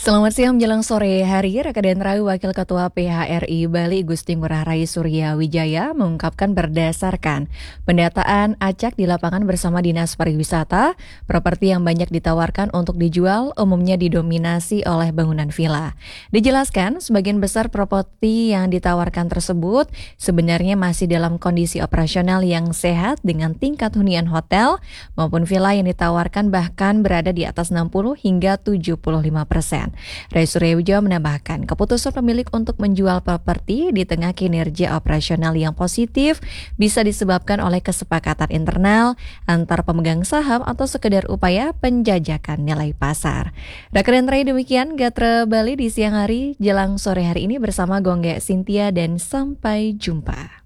Selamat siang menjelang sore hari, Rakadan Rawi Wakil Ketua PHRI Bali Gusti Ngurah Rai Surya Wijaya mengungkapkan berdasarkan pendataan acak di lapangan bersama Dinas Pariwisata, properti yang banyak ditawarkan untuk dijual umumnya didominasi oleh bangunan villa. Dijelaskan, sebagian besar properti yang ditawarkan tersebut sebenarnya masih dalam kondisi operasional yang sehat dengan tingkat hunian hotel maupun villa yang ditawarkan bahkan berada di atas 60 hingga 75%. Rai Surya Wijaya menambahkan, keputusan pemilik untuk menjual properti di tengah kinerja operasional yang positif bisa disebabkan oleh kesepakatan internal antar pemegang saham atau sekedar upaya penjajakan nilai pasar. Rakadan Rai demikian Gatra Bali di siang hari jelang sore hari ini bersama Gongge Cynthia dan sampai jumpa.